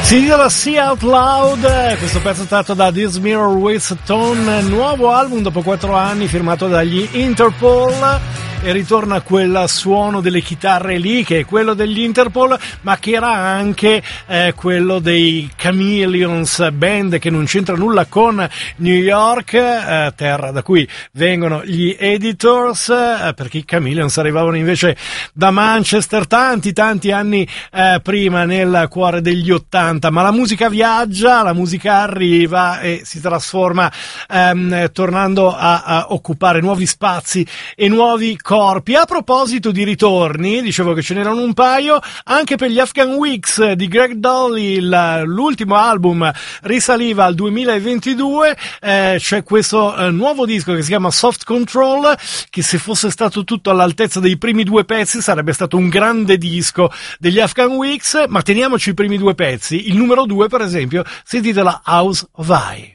Si intitola See Out Loud, questo pezzo tratto da This Mirror Waits Tone, nuovo album dopo 4 anni firmato dagli Interpol, e ritorna quel suono delle chitarre lì che è quello degli Interpol, ma che era anche quello dei Chameleons, band che non c'entra nulla con New York, terra da cui vengono gli Editors, perché i Chameleons arrivavano invece da Manchester tanti anni prima, nel cuore degli 80, ma la musica viaggia, la musica arriva e si trasforma tornando a occupare nuovi spazi e nuovi corpi. A proposito di ritorni, dicevo che ce n'erano un paio anche per gli Afghan Wigs di Greg Dolly. L'ultimo album risaliva al 2022, c'è questo nuovo disco che si chiama Soft Control, che se fosse stato tutto all'altezza dei primi 2 pezzi sarebbe stato un grande disco degli Afghan Wigs, ma teniamoci i primi 2 pezzi. Il numero 2 per esempio si intitola House of I.